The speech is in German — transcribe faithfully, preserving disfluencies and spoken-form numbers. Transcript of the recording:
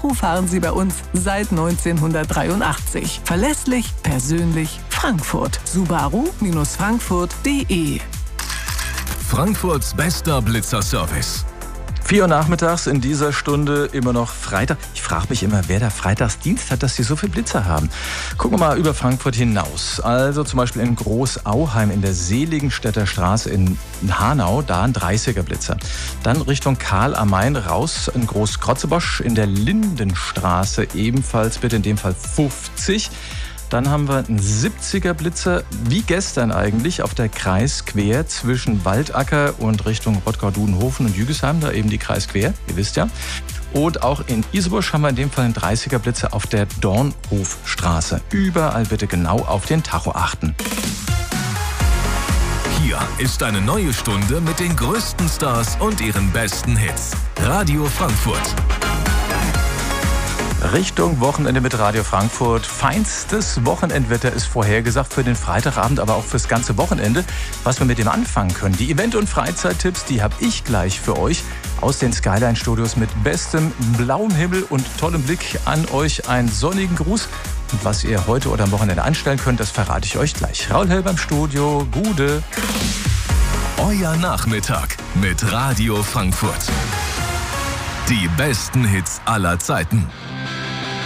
Subaru fahren Sie bei uns seit neunzehnhundertdreiundachtzig. Verlässlich, persönlich, Frankfurt. Subaru Frankfurt punkt de. Frankfurts bester Blitzerservice. vier Uhr nachmittags, in dieser Stunde immer noch Freitag. Ich frage mich immer, wer da Freitagsdienst hat, dass die so viel Blitzer haben. Gucken wir mal über Frankfurt hinaus. Also zum Beispiel in Großauheim in der Seligenstädter Straße in Hanau, da ein dreißiger Blitzer. Dann Richtung Karl am Main raus in Großkrotzebosch in der Lindenstraße ebenfalls bitte in dem Fall fünfzig. Dann haben wir einen siebziger Blitzer, wie gestern eigentlich, auf der Kreisquer zwischen Waldacker und Richtung Rottgau-Dudenhofen und Jügesheim, da eben die Kreisquer, ihr wisst ja. Und auch in Isebusch haben wir in dem Fall einen dreißiger Blitzer auf der Dornhofstraße. Überall bitte genau auf den Tacho achten. Hier ist eine neue Stunde mit den größten Stars und ihren besten Hits. Radio Frankfurt. Richtung Wochenende mit Radio Frankfurt. Feinstes Wochenendwetter ist vorhergesagt für den Freitagabend, aber auch fürs ganze Wochenende. Was wir mit dem anfangen können. Die Event- und Freizeittipps, die habe ich gleich für euch aus den Skyline-Studios mit bestem blauem Himmel und tollem Blick an euch. Einen sonnigen Gruß. Und was ihr heute oder am Wochenende anstellen könnt, das verrate ich euch gleich. Raul Hell beim Studio. Gude. Euer Nachmittag mit Radio Frankfurt. Die besten Hits aller Zeiten.